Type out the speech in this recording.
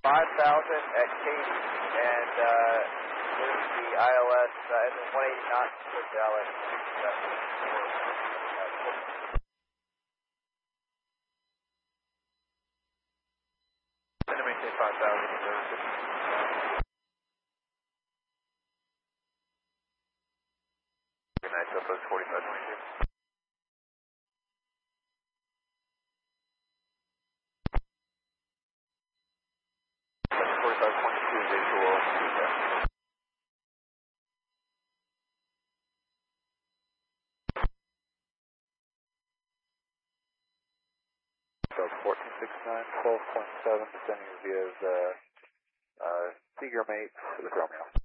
at Katy, and there's the ILS, and then 180 knots for Dallas. And maintain 5,000. Good night, Southwest 4522. So 1469, 12.7, descending via the Seager Mates with Romeo.